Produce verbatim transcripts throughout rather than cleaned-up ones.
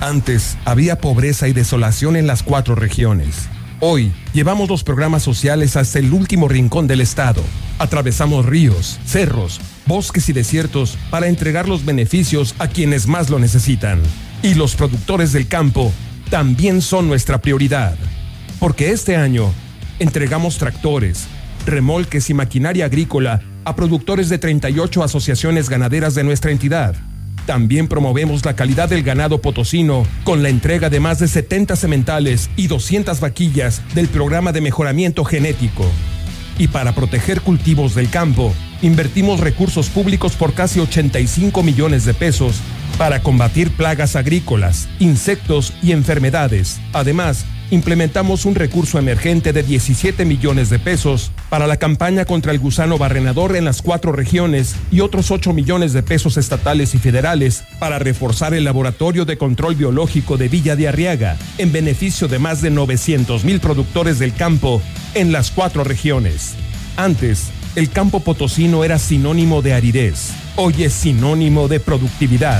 Antes había pobreza y desolación en las cuatro regiones. Hoy llevamos los programas sociales hasta el último rincón del estado. Atravesamos ríos, cerros, bosques y desiertos para entregar los beneficios a quienes más lo necesitan. Y los productores del campo también son nuestra prioridad. Porque este año entregamos tractores, remolques y maquinaria agrícola a productores de treinta y ocho asociaciones ganaderas de nuestra entidad. También promovemos la calidad del ganado potosino con la entrega de más de setenta sementales y doscientas vaquillas del programa de mejoramiento genético. Y para proteger cultivos del campo, invertimos recursos públicos por casi ochenta y cinco millones de pesos para combatir plagas agrícolas, insectos y enfermedades. Además, implementamos un recurso emergente de diecisiete millones de pesos para la campaña contra el gusano barrenador en las cuatro regiones y otros ocho millones de pesos estatales y federales para reforzar el laboratorio de control biológico de Villa de Arriaga en beneficio de más de novecientos mil productores del campo en las cuatro regiones. Antes, el campo potosino era sinónimo de aridez. Hoy es sinónimo de productividad.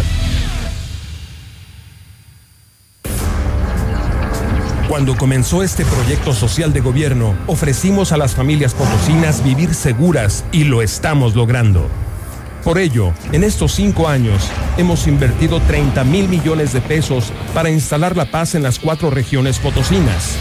Cuando comenzó este proyecto social de gobierno, ofrecimos a las familias potosinas vivir seguras y lo estamos logrando. Por ello, en estos cinco años, hemos invertido treinta mil millones de pesos para instalar la paz en las cuatro regiones potosinas.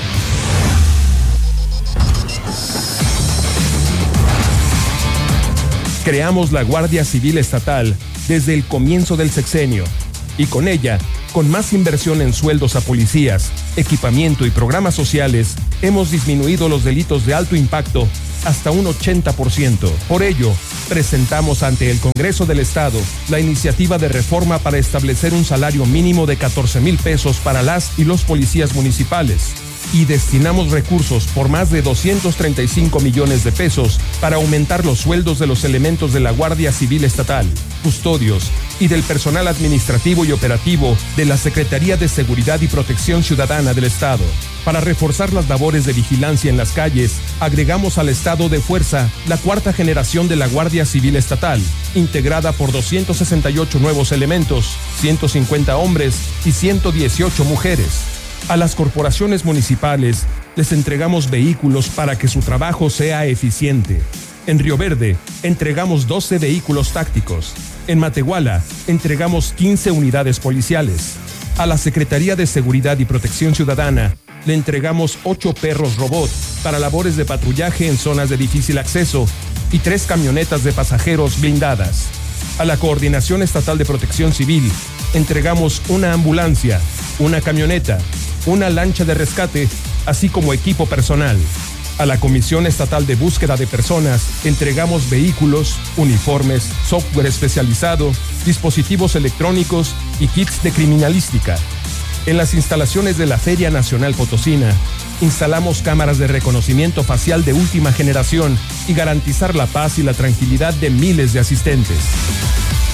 Creamos la Guardia Civil Estatal desde el comienzo del sexenio y con ella, con más inversión en sueldos a policías, equipamiento y programas sociales, hemos disminuido los delitos de alto impacto hasta un ochenta por ciento. Por ello, presentamos ante el Congreso del Estado la iniciativa de reforma para establecer un salario mínimo de catorce mil pesos para las y los policías municipales. Y destinamos recursos por más de doscientos treinta y cinco millones de pesos para aumentar los sueldos de los elementos de la Guardia Civil Estatal, custodios y del personal administrativo y operativo de la Secretaría de Seguridad y Protección Ciudadana del Estado. Para reforzar las labores de vigilancia en las calles, agregamos al estado de fuerza la cuarta generación de la Guardia Civil Estatal, integrada por doscientos sesenta y ocho nuevos elementos, ciento cincuenta hombres y ciento dieciocho mujeres. A las corporaciones municipales les entregamos vehículos para que su trabajo sea eficiente. En Río Verde entregamos doce vehículos tácticos. En Matehuala entregamos quince unidades policiales. A la Secretaría de Seguridad y Protección Ciudadana le entregamos ocho perros robot para labores de patrullaje en zonas de difícil acceso y tres camionetas de pasajeros blindadas. A la Coordinación Estatal de Protección Civil entregamos una ambulancia, una camioneta, una lancha de rescate, así como equipo personal. A la Comisión Estatal de Búsqueda de Personas entregamos vehículos, uniformes, software especializado, dispositivos electrónicos y kits de criminalística. En las instalaciones de la Feria Nacional Potosina, instalamos cámaras de reconocimiento facial de última generación y garantizar la paz y la tranquilidad de miles de asistentes.